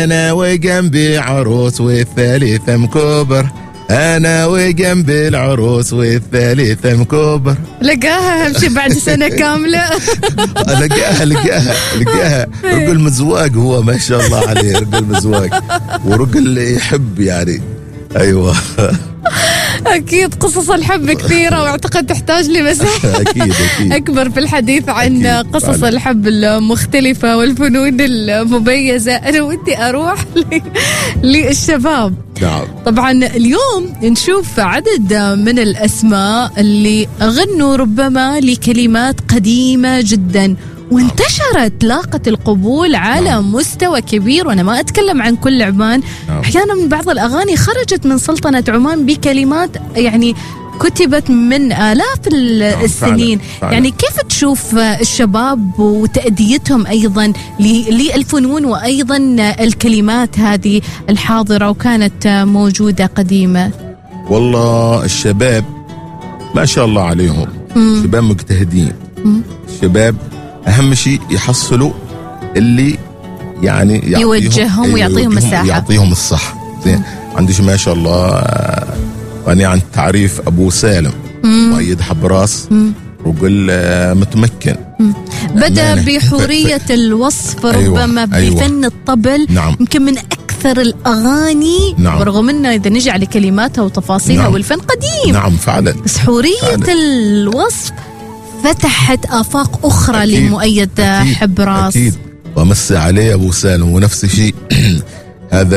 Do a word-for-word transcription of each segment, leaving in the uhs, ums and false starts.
أنا وجنبي عروس والثالثة مكبر، أنا وجنبي العروس والثالثة مكبر. لقاها همشي بعد سنة كاملة. لقاها لقاها لقاها رجل مزواج، هو ما شاء الله عليه رجل مزواج ورجل يحب يعني. أيوة أكيد قصص الحب كثيرة، وأعتقد تحتاج لمساحة أكيد أكيد أكبر في الحديث عن أكيد قصص فعلا. الحب المختلفة والفنون المميزة. أنا ودي أروح للشباب. نعم. طبعا اليوم نشوف عدد من الأسماء اللي غنوا ربما لكلمات قديمة جدا وانتشرت، لاقت القبول على نعم. مستوى كبير. وأنا ما أتكلم عن كل عمان. نعم. أحيانا من بعض الأغاني خرجت من سلطنة عمان بكلمات يعني كتبت من آلاف السنين. فعلا. فعلا. يعني كيف تشوف الشباب وتأديتهم أيضا للفنون وأيضا الكلمات هذه الحاضرة وكانت موجودة قديمة؟ والله الشباب ما شاء الله عليهم، مم. شباب مجتهدين. مم. شباب أهم شيء يحصلوا اللي يعني يعطيهم يوجههم ويعطيهم مساحة، يعطيهم الصح. زين. عندي ما شاء الله غني عن تعريف أبو سالم مؤيد حبراس، رجل متمكن. مم. بدأ بحورية الوصف ربما. أيوة. بفن أيوة. الطبل. نعم. يمكن من أكثر الأغاني. نعم. ورغم أنه إذا نجي على كلماتها وتفاصيلها. نعم. والفن قديم. نعم فعلا. بس حورية فعلا. الوصف فتحت آفاق أخرى أكيد. لمؤيد حبراس. أكيد. ومس عليه أبو سالم. ونفس الشيء هذا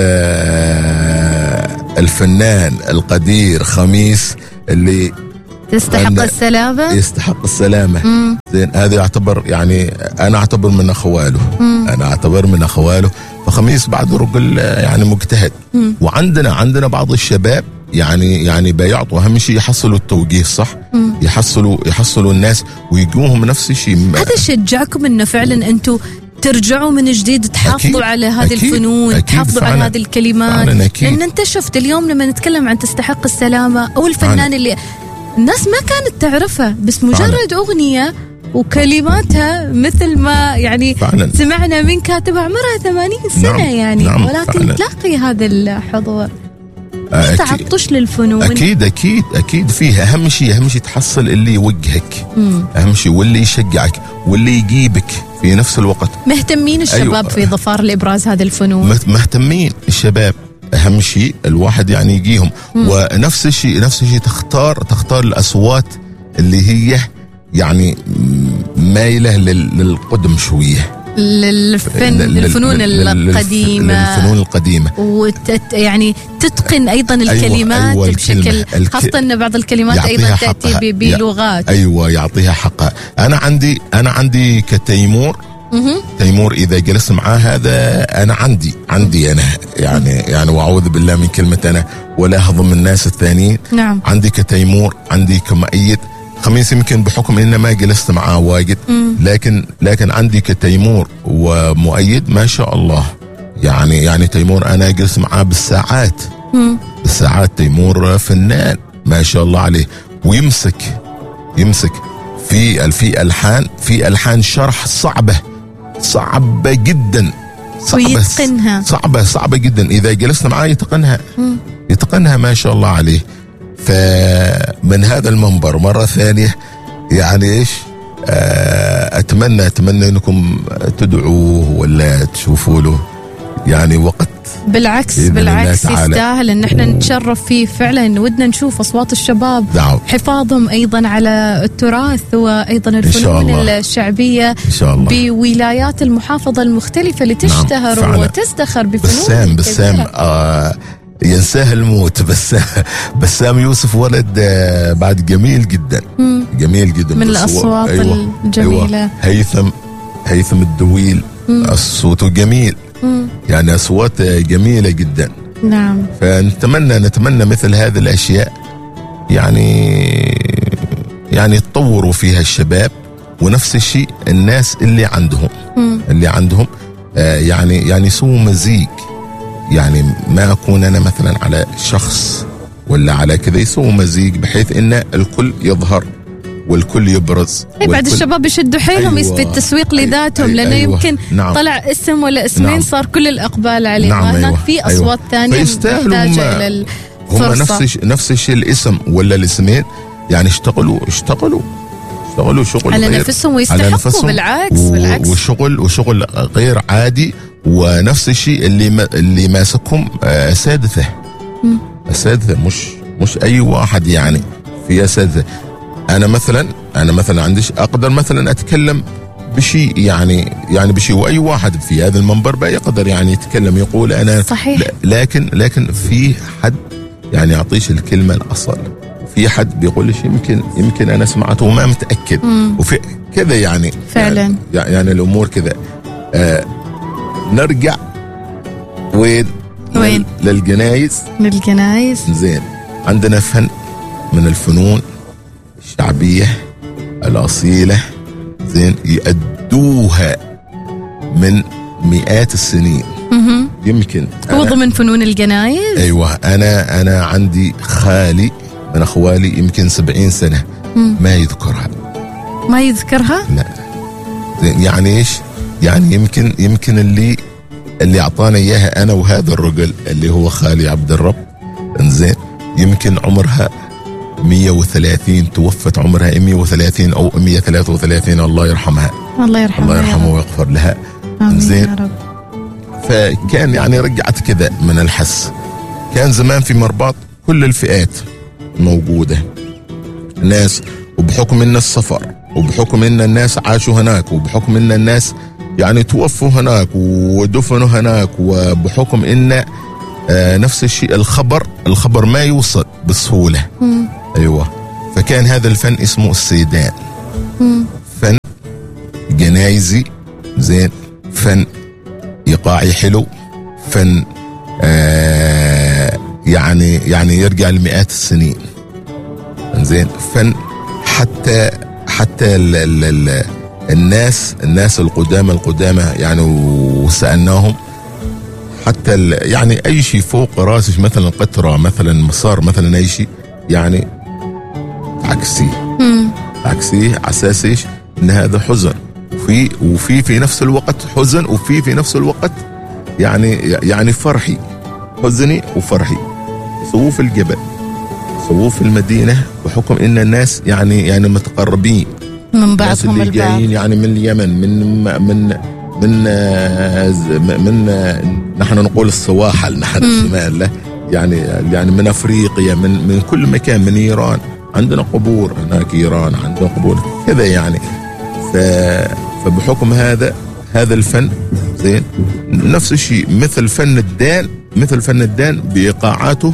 الفنان القدير خميس اللي تستحق السلامة. يستحق السلامة. زين. هذا يعتبر يعني أنا أعتبر من أخواله. مم. أنا أعتبر من أخواله. فخميس بعد رجل يعني مجتهد. مم. وعندنا عندنا بعض الشباب يعني يعني بيعطوا أهم شيء يحصلوا التوجيه الصح. مم. يحصلوا يحصلوا الناس ويجوهم نفس الشيء. هذا شجعكم إنه فعلا أنتوا ترجعوا من جديد تحافظوا أكيد. على هذه أكيد. الفنون أكيد. تحافظوا فعلا. على هذه الكلمات. لأن أنت شفت اليوم لما نتكلم عن تستحق السلامة أو الفنان فعلا. اللي الناس ما كانت تعرفها بس مجرد فعلا. أغنية وكلماتها مثل ما يعني فعلا. سمعنا من كاتبها عمرها ثمانين سنة. نعم. يعني نعم. ولكن فعلا. تلاقي هذا الحضور. ما تعطش للفنون. أكيد أكيد أكيد فيها. أهم شيء أهم شيء تحصل اللي يوجهك. مم. أهم شيء واللي يشجعك واللي يجيبك في نفس الوقت. مهتمين الشباب. أيوة. في ظفار الإبراز هذه الفنون. مهتمين الشباب. أهم شيء الواحد يعني يجيهم. مم. ونفس الشيء نفس الشيء تختار تختار الأصوات اللي هي يعني مايلة للقدم شوية. للفن للفنون القديمة. للفنون القديمة. وتت يعني تتقن أيضا الكلمات. أيوة. أيوة. بشكل خاصة أن بعض الكلمات أيضا تأتي بلغات. أيوة يعطيها حقها. أنا عندي أنا عندي كتيمور. مه. تيمور إذا جلست معاه هذا أنا عندي عندي أنا يعني يعني وأعوذ بالله من كلمة أنا ولا هضم الناس الثانيين. نعم. عندي كتيمور عندي كمؤيد. خميس يمكن بحكم إن ما جلست معاه واجد. مم. لكن لكن عندي كتيمور ومؤيد ما شاء الله يعني يعني تيمور أنا جلست معاه بالساعات. مم. بالساعات. تيمور فنان ما شاء الله عليه ويمسك يمسك في في ألحان في ألحان شرح صعبة صعبة جدا. صعبة ويتقنها. صعبة صعبة جدا. إذا جلسنا معاه يتقنها. مم. يتقنها ما شاء الله عليه. فمن هذا المنبر مرة ثانية يعني إيش أتمنى أتمنى أنكم تدعوه ولا تشوفوا له يعني وقت. بالعكس بالعكس يستاهل ان احنا نتشرف فيه فعلا. ودنا نشوف اصوات الشباب. دعو. حفاظهم ايضا على التراث وايضا الفنون الشعبيه إن شاء الله. بولايات المحافظه المختلفه اللي تشتهر. نعم. وتزدخر بفنون. بسام بسام آه ينساه الموت. بس بسام يوسف ولد بعد جميل جدا. مم. جميل جدا من الأصوات. أيوة. الجميلة. أيوة. هيثم هيثم الدويل. صوته جميل. مم. يعني أصوات جميلة جدا. نعم. فنتمنى نتمنى مثل هذه الأشياء يعني يعني تطوروا فيها الشباب. ونفس الشيء الناس اللي عندهم. مم. اللي عندهم آه يعني يعني يسووا مزيج. يعني ما أكون أنا مثلا على شخص ولا على كذا. يسووا مزيج بحيث إن الكل يظهر والكل يبرز. أي بعد الشباب يشدوا حيلهم أيوة. في التسويق لذاتهم أيوة. لأنه أيوة. يمكن نعم. طلع اسم ولا اسمين نعم. صار كل الإقبال عليه. نعم. هناك أيوة. في أصوات أيوة. ثانية محتاجة إلى الفرصة. هم نفس نفس الشيء الاسم ولا الاسمين يعني اشتغلوا اشتغلوا اشتغلوا شغل على نفسهم ويستحقوا بالعكس و... بالعكس وشغل وشغل غير عادي. ونفس الشيء اللي ما اللي ماسكهم اساتذه اساتذه مش مش اي واحد يعني في اساتذه. انا مثلا انا مثلا عنديش اقدر مثلا اتكلم بشيء يعني يعني بشيء واي واحد في هذا المنبر بقى يقدر يعني يتكلم يقول انا صحيح. لكن لكن في حد يعني يعطيش الكلمه الاصل. في حد بيقول لي يمكن يمكن انا سمعته وما متاكد مم. وفي كذا يعني فعلا يعني, يعني الامور كذا. آه نرجع وين وين للجنايز للجنايز زين. عندنا فن من الفنون الشعبيه الاصيله زين يأدوها من مئات السنين. مم. يمكن هو ضمن فنون الجنايز. ايوه انا انا عندي خالي من اخوالي يمكن سبعين سنه مم. ما يذكرها ما يذكرها لا. يعني ايش يعني يمكن يمكن اللي اللي اعطانا اياها انا وهذا الرجل اللي هو خالي عبد الرب انزين يمكن عمرها مية وثلاثين توفت عمرها مية وثلاثين او مية وثلاثة وثلاثين. الله يرحمها الله يرحمها الله يرحمه ويغفر لها. انزين يا رب. فكان يعني رجعت كذا من الحس. كان زمان في مرباط كل الفئات موجودة ناس وبحكم ان السفر وبحكم ان الناس عاشوا هناك وبحكم ان الناس يعني توفوا هناك ودفنوا هناك وبحكم ان آه نفس الشيء الخبر الخبر ما يوصل بسهولة. مم. ايوه فكان هذا الفن اسمه السيدان. مم. فن جنايزي زين فن ايقاعي حلو فن آه يعني يعني يرجع لمئات السنين زين فن حتى حتى ال ال ال الناس الناس القدامى القدامى يعني وسألناهم حتى يعني اي شيء فوق راسك مثلا قطره مثلا مسار مثلا اي شيء يعني عكسيه عكسيه على اساس ايش ان هذا حزن وفي وفي في نفس الوقت حزن وفي في نفس الوقت يعني يعني فرحي حزني وفرحي. سووه في الجبل سووه في المدينه بحكم ان الناس يعني يعني متقربين من بعضهم البعض يعني يعني من اليمن من من من من نحن نقول السواحل نحن الشمال له يعني يعني من افريقيا من من كل مكان من ايران عندنا قبور هناك ايران عندنا قبور كذا يعني. فبحكم هذا هذا الفن زين نفس الشيء مثل فن الدان مثل فن الدان بايقاعاته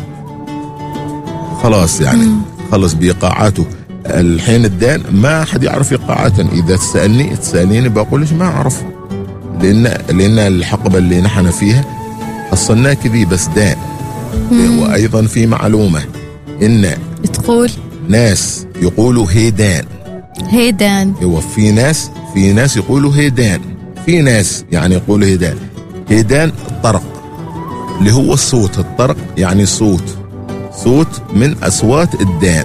خلاص يعني خلص بايقاعاته. الحين الدان ما حد يعرف ايقاعاته. اذا تسالني تساليني بقول لك ما اعرف لان لان الحقبه اللي نحن فيها حصلناه كذي بس دان. وايضا في معلومه ان تقول ناس يقولوا هيدان هيدان ايوه في ناس في ناس يقولوا هيدان في ناس يعني يقولوا هيدان. هيدان الطرق اللي هو الصوت الطرق يعني صوت صوت من اصوات الدان.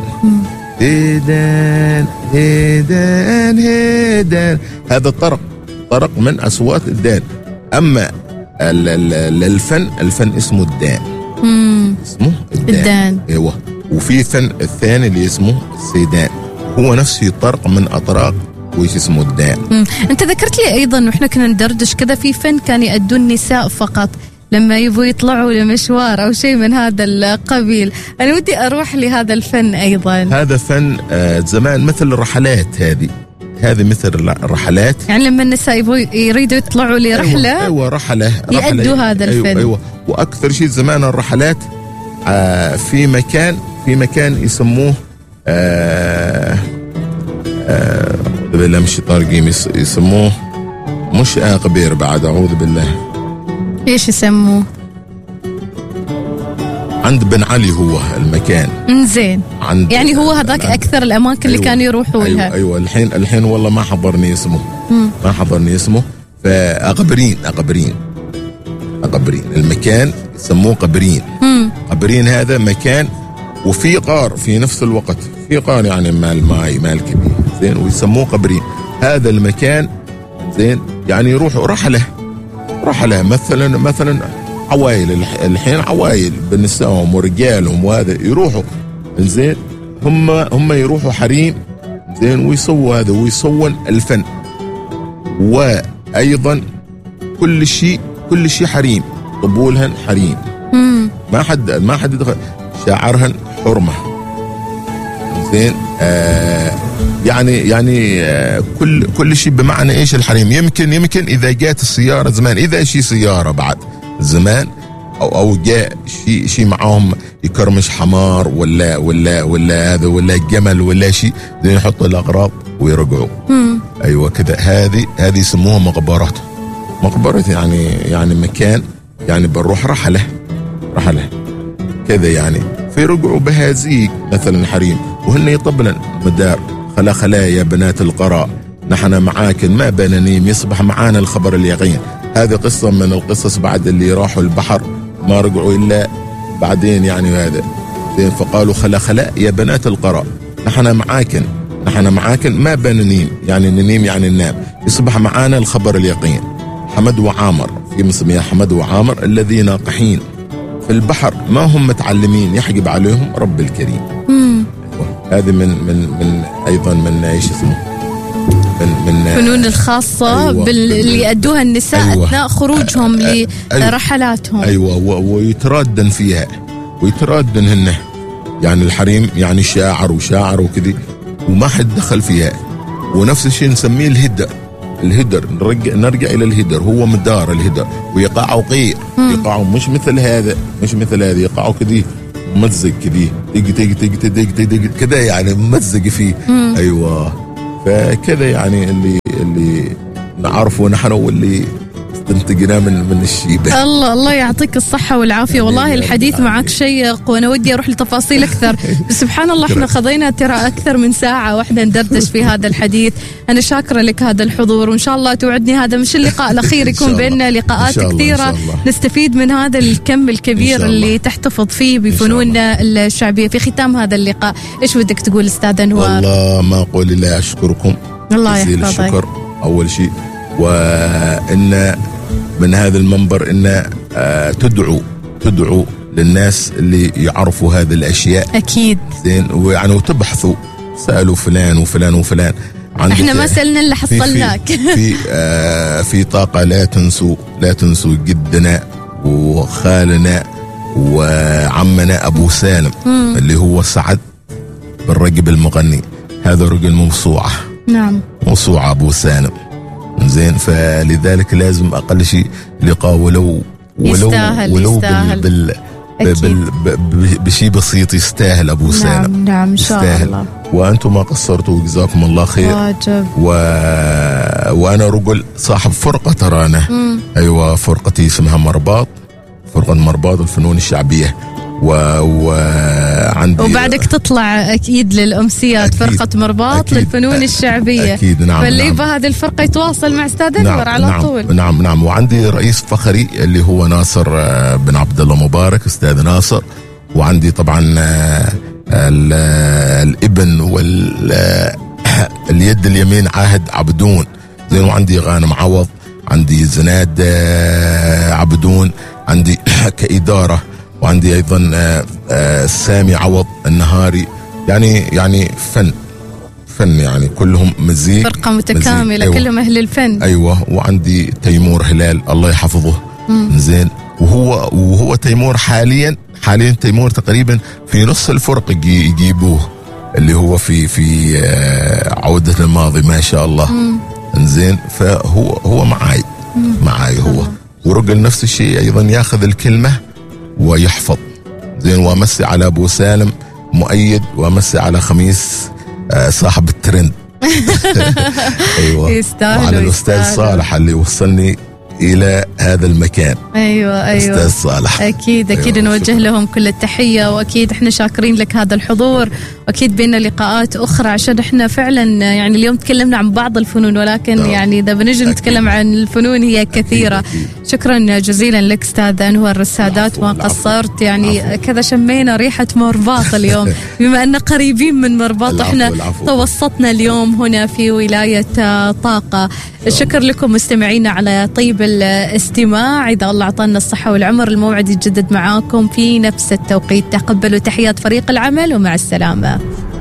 هيدان هيدان هيدان هذا الطرق طرق من أصوات الدان. أما الفن الفن اسمه الدان مم. اسمه الدان, الدان. ايوه. وفي فن الثاني اللي اسمه السيدان هو نفسه طرق من أطراق ويش اسمه الدان. مم. أنت ذكرت لي أيضا وإحنا كنا ندردش كذا في فن كان يأدون النساء فقط لما يبوا يطلعوا لمشوار أو شيء من هذا القبيل. أنا ودي أروح لهذا الفن أيضا. هذا فن آه زمان مثل الرحلات هذه هذه مثل الرحلات يعني لما النساء يبوا يريدوا يطلعوا لرحلة أيوة, أيوة رحلة, رحلة يأدوا هذا الفن. أيوة, أيوة. وأكثر شيء زمان الرحلات آه في مكان في مكان يسموه آه آه بالله مش طارقين يسموه مش آقبير بعد أعوذ بالله ايش يسموه؟ عند بن علي هو المكان. انزين. يعني هو هذاك اكثر الاماكن أيوة اللي كانوا يروحوا أيوة لها. ايوه الحين الحين والله ما حضرني اسمه. مم. ما حضرني اسمه. فأقبرين أقبرين أقبرين المكان يسموه قبرين. مم. قبرين هذا مكان وفي غار في نفس الوقت في قان يعني مال ماي مال كبير زين، ويسموه قبرين. هذا المكان زين يعني يروحوا رحله رحله مثلا مثلا عوائل الحين عوائل بنسائهم ورجالهم وهذا يروحوا زين، هم هم يروحوا حريم زين ويسووا هذا ويسوون الفن، وايضا كل شيء كل شيء حريم، طبولهن حريم، ما حد ما حد يدخل، شعرهن حرمه زين. آه يعني يعني آه كل كل شيء بمعنى ايش الحريم. يمكن يمكن اذا جات السياره زمان، اذا شيء سياره بعد زمان او او جاء شيء شيء معاهم يكرمش حمار ولا ولا ولا هذا ولا جمل ولا شيء، زين يحطوا الاغراض ويرجعوا. ايوه كذا. هذه هذه يسموها مقبرات. مقبره يعني يعني مكان يعني بنروح رحله رحله كذا يعني، فيرجعوا بهذيك مثلا حريم، وهن يطبلن مدار خلا خلا يا بنات القراء نحن معاكن ما بننيم يصبح معانا الخبر اليقين. هذه قصة من القصص بعد اللي راحوا البحر ما رجعوا إلا بعدين يعني هذا زين، فقالوا خلا خلا يا بنات القراء نحن معاكن نحن معاكن ما بننيم، يعني ننيم يعني ننام، يصبح معانا الخبر اليقين. حمد وعامر في مسميها حمد وعامر الذي ناقحين في البحر ما هم متعلمين يحجب عليهم رب الكريم. هذه من من من ايضا من ايش اسمه من من الفنون الخاصه أيوة اللي يأدوها النساء أيوة اثناء خروجهم أيوة لرحلاتهم. ايوه ويترادن فيها ويترادن هن يعني الحريم يعني شاعر وشاعر وكذا وما حد دخل فيها. ونفس الشيء نسميه الهدر. الهدر نرجع نرجع الى الهدر، هو مدار الهدر، ويقعوا قير، يقعوا مش مثل هذا مش مثل هذا يقعوا كذي ممزق كذي تيجي تيجي تيجي تيجي تيجي كذا يعني ممزق فيه. ايوه فكذا يعني اللي اللي نعرفه نحن واللي استنتجنا من من الشيبه. الله الله يعطيك الصحه والعافيه، والله الحديث معك شيق وانا ودي اروح لتفاصيل اكثر، بس سبحان الله احنا قضينا ترى اكثر من ساعه واحده ندردش في هذا الحديث. انا شاكره لك هذا الحضور، وان شاء الله توعدني هذا مش اللقاء الاخير، يكون بيننا لقاءات كثيره نستفيد من هذا الكم الكبير اللي تحتفظ فيه بفنوننا الشعبيه. في ختام هذا اللقاء ايش بدك تقول استاذ انوار؟ والله ما اقول الا اشكركم الله يحفظك. الشكر اول شيء، وان من هذا المنبر ان تدعو تدعو للناس اللي يعرفوا هذه الاشياء اكيد زين، ويعني وتبحثوا سالوا فلان وفلان وفلان. احنا ما سالنا اللي حصلناك. في في, آه في طاقه لا تنسوا لا تنسوا جدنا وخالنا وعمنا ابو سالم مم. اللي هو سعد بن رجب المغني. هذا رجل موسوعه. نعم موسوعه ابو سالم زين، فلذلك لازم اقل شيء لقاء ولو ولو يستاهل ولو يستاهل بال بال بال بشيء بسيط يستاهل ابو سالم. نعم نعم ان شاء يستاهل. الله. وانتم ما قصرتوا جزاكم الله خير. واجب. و... وانا رجل صاحب فرقه ترى انا مم. ايوه فرقتي اسمها مرباط، فرقه مرباط الفنون الشعبيه، وعندي و... وبعدك تطلع اكيد للامسيات أكيد. فرقه مرباط أكيد. للفنون الشعبيه اكيد. نعم فاللي نعم. هذه الفرقه يتواصل مع استاذ انور نعم. على نعم. طول. نعم نعم. وعندي رئيس فخري اللي هو ناصر بن عبد الله مبارك، استاذ ناصر. وعندي طبعا الابن واليد اليمين عاهد عبدون زين، وعندي غانم عوض، عندي زناد عبدون، عندي كإدارة، وعندي ايضا آآ آآ سامي عوض النهاري. يعني يعني فن فن يعني كلهم مزيج، فرقه متكامله أيوة. كلهم اهل الفن. ايوه. وعندي تيمور هلال الله يحفظه زين، وهو وهو تيمور حاليا حاليا تيمور تقريبا في نص الفرق يجيبوه اللي هو في في عودة الماضي ما شاء الله زين. فهو هو معاي معاي هو مم. ورجل نفس الشيء ايضا ياخذ الكلمه ويحفظ زين. وامسي على ابو سالم مؤيد، وامسي على خميس آه صاحب الترند. ايوه يستاهل. وعلى الاستاذ صالح اللي وصلني الى هذا المكان. ايوه ايوه استاذ صالح اكيد اكيد. أيوة نوجه لهم كل التحيه، واكيد احنا شاكرين لك هذا الحضور، واكيد بينا لقاءات اخرى عشان احنا فعلا يعني اليوم تكلمنا عن بعض الفنون ولكن أوه. يعني اذا بنجي نتكلم عن الفنون هي كثيره. أكيد أكيد. شكرا جزيلا لك استاذ انور السادات، ما قصرت يعني عفو. كذا شمينا ريحه مرباط اليوم بما ان قريبين من مرباط، احنا توسطنا اليوم هنا في ولايه طاقه. الشكر لكم مستمعينا على طيب الاستماع، اذا الله اعطانا الصحه والعمر الموعد يتجدد معاكم في نفس التوقيت. تقبلوا تحيات فريق العمل ومع السلامه.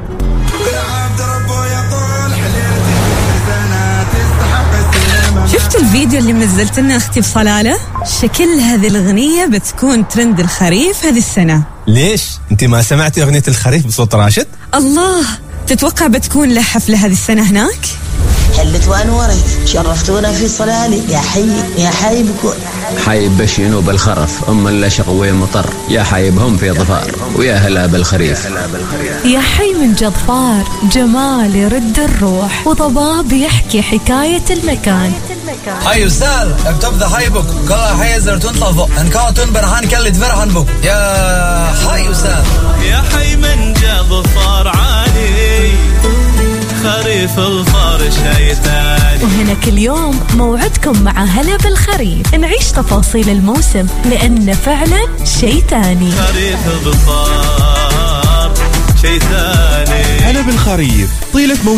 شفت الفيديو اللي منزلت لنا اختي بصلالة؟ شكل هذه الأغنية بتكون ترند الخريف هذه السنة. ليش؟ انت ما سمعتي أغنية الخريف بصوت راشد؟ الله، تتوقع بتكون له حفلة هذه السنة هناك؟ حلت وانوري شرفتونا في صلالي، يا حي يا حي بكون حيب بشينو بالخرف أم اللشق ومطر، يا حيبهم في ظفار ويا هلا بالخريف. يا حي من جظفار جمال يرد الروح وضباب يحكي حكاية المكان. هاي أستاذ اكتب ذا هاي بوك كلا حيزر تنطفو انكاتون برهان كلت فرحان بوك يا هاي أستاذ. يا حي من جظفار عالي خريف الفار شي ثاني. وهنا كل يوم موعدكم مع هلا بالخريف، نعيش تفاصيل الموسم لأنه فعلا شي ثاني. خريف الفار شي ثاني. هلا بالخريف طيلة